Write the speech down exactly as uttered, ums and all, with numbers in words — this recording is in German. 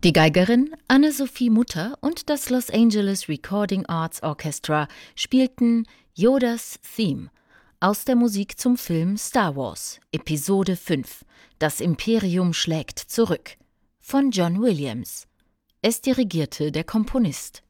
Die Geigerin Anne-Sophie Mutter und das Los Angeles Recording Arts Orchestra spielten Yodas Theme aus der Musik zum Film Star Wars, Episode fünf, Das Imperium schlägt zurück, von John Williams. Es dirigierte der Komponist.